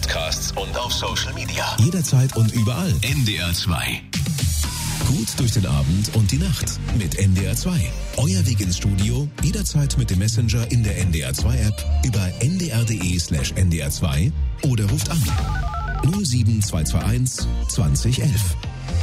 Podcasts und auf Social Media. Jederzeit und überall. NDR 2. Gut durch den Abend und die Nacht mit NDR 2. Euer Weg ins Studio, jederzeit mit dem Messenger in der NDR 2 App über ndr.de/NDR 2 oder ruft an 07221 2011.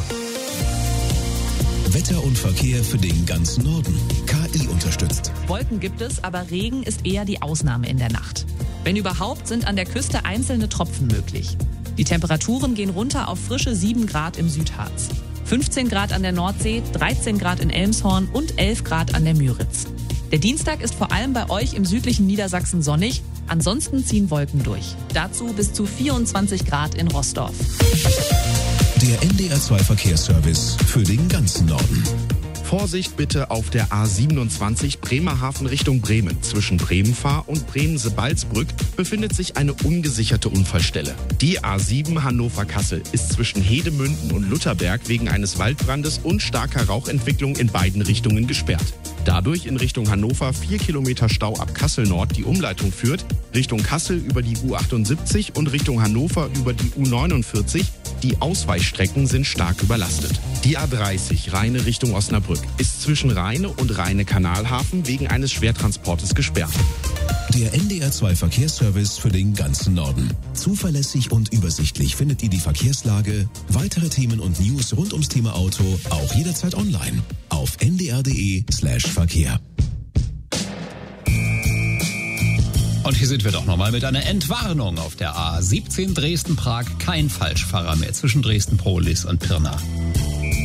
Wetter und Verkehr für den ganzen Norden. KI unterstützt. Wolken gibt es, aber Regen ist eher die Ausnahme in der Nacht. Wenn überhaupt, sind an der Küste einzelne Tropfen möglich. Die Temperaturen gehen runter auf frische 7 Grad im Südharz. 15 Grad an der Nordsee, 13 Grad in Elmshorn und 11 Grad an der Müritz. Der Dienstag ist vor allem bei euch im südlichen Niedersachsen sonnig, ansonsten ziehen Wolken durch. Dazu bis zu 24 Grad in Roßdorf. Der NDR 2 Verkehrsservice für den ganzen Norden. Vorsicht bitte auf der A27 Bremerhaven Richtung Bremen. Zwischen Bremenfahr und Bremen-Sebalsbrück befindet sich eine ungesicherte Unfallstelle. Die A7 Hannover-Kassel ist zwischen Hedemünden und Lutherberg wegen eines Waldbrandes und starker Rauchentwicklung in beiden Richtungen gesperrt. Dadurch in Richtung Hannover 4 Kilometer Stau ab Kassel Nord die Umleitung führt, Richtung Kassel über die U78 und Richtung Hannover über die U49. Die Ausweichstrecken sind stark überlastet. Die A30 Rheine Richtung Osnabrück ist zwischen Rheine und Rheine-Kanalhafen wegen eines Schwertransportes gesperrt. Der NDR 2 Verkehrsservice für den ganzen Norden. Zuverlässig und übersichtlich findet ihr die Verkehrslage, weitere Themen und News rund ums Thema Auto auch jederzeit online auf ndr.de/Verkehr. Und hier sind wir doch nochmal mit einer Entwarnung auf der A17 Dresden-Prag. Kein Falschfahrer mehr zwischen Dresden-Prohlis und Pirna.